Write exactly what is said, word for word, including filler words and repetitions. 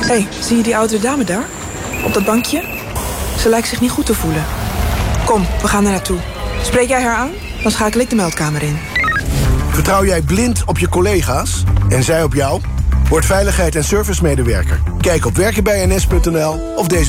hey, zie je die oudere dame daar? Op dat bankje? Ze lijkt zich niet goed te voelen. Kom, we gaan er naartoe. Spreek jij haar aan? Dan schakel ik de meldkamer in. Vertrouw jij blind op je collega's en zij op jou? Word veiligheid- en servicemedewerker. Kijk op werkenbijns punt n l of deze